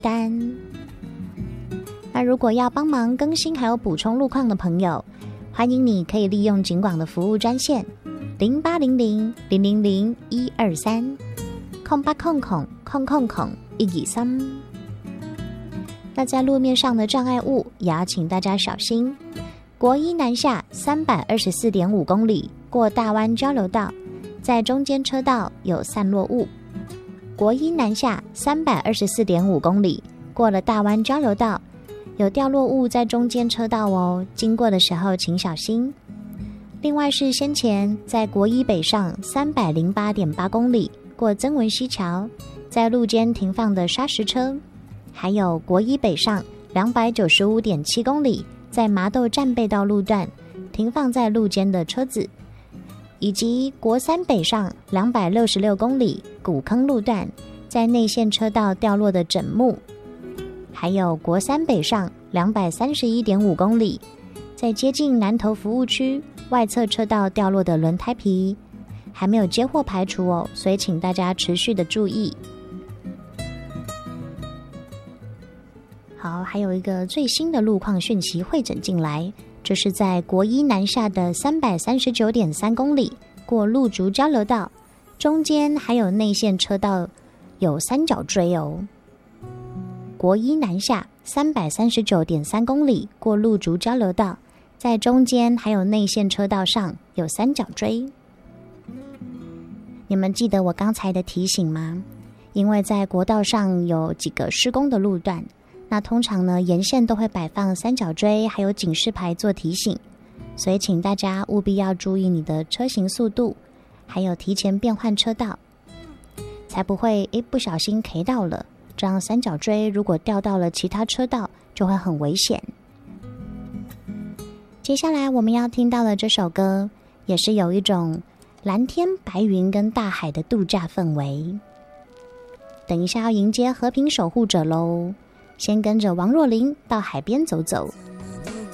单。那如果要帮忙更新还有补充路况的朋友，欢迎你可以利用警广的服务专线0800-000-123 0800-123。那在路面上的障碍物也要请大家小心。国一南下 324.5 公里过大湾交流道，在中间车道有散落物。国一南下 324.5 公里过了大湾交流道，有掉落物在中间车道哦，经过的时候请小心。另外是先前在国一北上 308.8 公里过曾文溪桥，在路肩停放的砂石车，还有国一北上 295.7 公里在麻豆站背道路段停放在路肩的车子，以及国三北上266公里古坑路段在内线车道掉落的枕木，还有国三北上 231.5 公里在接近南投服务区外侧车道掉落的轮胎皮，还没有接获排除哦，所以请大家持续的注意。好，还有一个最新的路况讯息汇整进来，这是在国一南下的 339.3 公里过鹿竹交流道，中间还有内线车道有三角锥哦。国一南下 339.3 公里过鹿竹交流道，在中间还有内线车道上有三角锥。你们记得我刚才的提醒吗？因为在国道上有几个施工的路段，那通常呢沿线都会摆放三角锥还有警示牌做提醒，所以请大家务必要注意你的车行速度，还有提前变换车道，才不会不小心 K 到了，这样三角锥如果掉到了其他车道就会很危险。接下来我们要听到的这首歌也是有一种蓝天白云跟大海的度假氛围。等一下要迎接和平守护者咯，先跟着王若琳到海边走走。